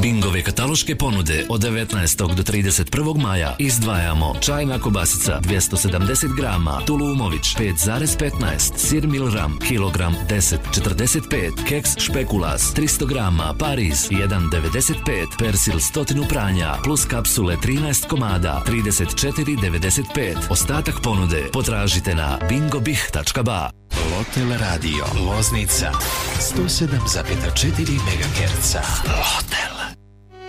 Bingove kataloške ponude od 19. do 31. maja izdvajamo čajna kobasica 270 grama, Tulumović 5,15, sir Milram kilogram 10,45, keks Špekulas 300 grama, Pariz 1,95, Persil 100 pranja, plus kapsule 13 komada 34,95. Ostatak ponude potražite na bingobih.ba. Lotel Radio Loznica 107,4 MHz. Lotel